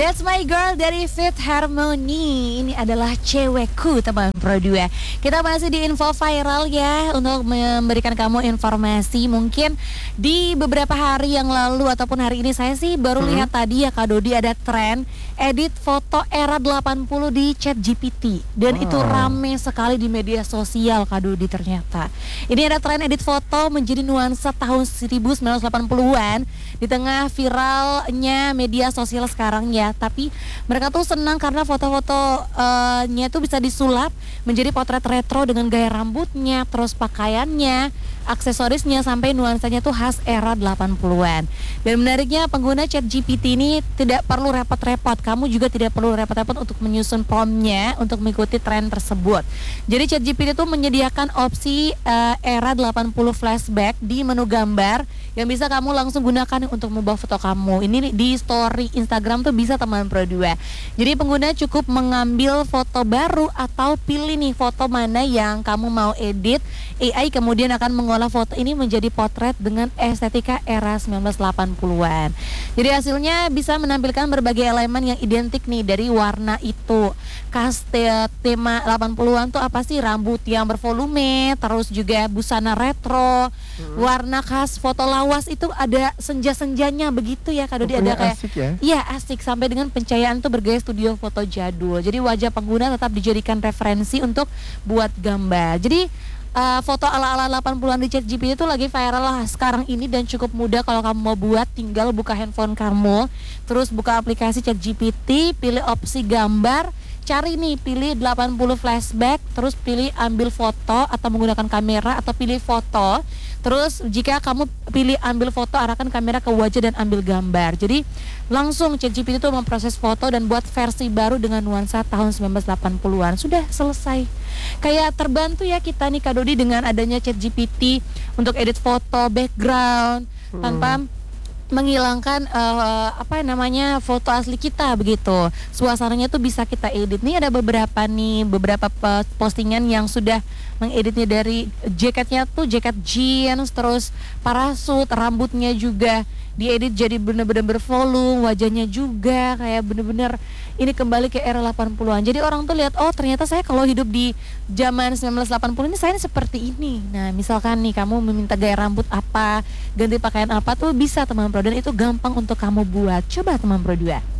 That's My Girl dari Fifth Harmony. Ini adalah cewekku, teman Pro 2. Kita masih di info viral ya, untuk memberikan kamu informasi. Mungkin di beberapa hari yang lalu ataupun hari ini saya sih baru lihat tadi ya Kak Dodi, ada tren edit foto era 80 di ChatGPT. Dan itu rame sekali di media sosial Kak Dodi ternyata. Ini ada tren edit foto menjadi nuansa tahun 1980-an di tengah viralnya media sosial sekarang ya. Tapi mereka tuh senang karena foto-fotonya tuh bisa disulap menjadi potret retro dengan gaya rambutnya, terus pakaiannya, aksesorisnya, sampai nuansanya tuh khas era 80-an. Dan menariknya, pengguna ChatGPT ini tidak perlu repot-repot. Kamu juga tidak perlu repot-repot untuk menyusun promptnya untuk mengikuti tren tersebut. Jadi ChatGPT itu menyediakan opsi era 80 flashback di menu gambar yang bisa kamu langsung gunakan untuk mengubah foto kamu. Ini di story Instagram tuh bisa teman Pro 2. Jadi pengguna cukup mengambil foto baru atau pilih nih foto mana yang kamu mau edit. AI kemudian akan mengolah foto ini menjadi potret dengan estetika era 1980-an. Jadi hasilnya bisa menampilkan berbagai elemen yang identik nih dari warna itu. Khas tema 80-an tuh apa sih? Rambut yang bervolume, terus juga busana retro, warna khas foto lawas itu ada senja-senjanya begitu ya Kak Dodi, ada kayak asik ya? Iya asik, sampai dengan pencahayaan tuh bergaya studio foto jadul. Jadi wajah pengguna tetap dijadikan referensi untuk buat gambar. Jadi foto ala-ala 80-an di ChatGPT itu lagi viral lah sekarang ini dan cukup mudah kalau kamu mau buat. Tinggal buka handphone kamu, terus buka aplikasi ChatGPT, pilih opsi gambar, cari nih, pilih 80 flashback, terus pilih ambil foto atau menggunakan kamera, atau pilih foto. Terus jika kamu pilih ambil foto, arahkan kamera ke wajah dan ambil gambar. Jadi langsung ChatGPT itu memproses foto dan buat versi baru dengan nuansa tahun 1980-an. Sudah selesai. Kayak terbantu ya kita nih Kak Dodi dengan adanya ChatGPT untuk edit foto, background tanpa menghilangkan foto asli kita begitu. Suasananya tuh bisa kita edit. Nih ada beberapa postingan yang sudah mengeditnya, dari jaketnya tuh jaket jeans, terus parasut, rambutnya juga diedit jadi bener-bener bervolume, wajahnya juga kayak bener-bener ini kembali ke era 80-an. Jadi orang tuh lihat, oh ternyata saya kalau hidup di zaman 1980 ini saya seperti ini. Nah misalkan nih kamu meminta gaya rambut apa, ganti pakaian apa tuh bisa teman Pro, dan itu gampang untuk kamu buat. Coba teman Pro 2.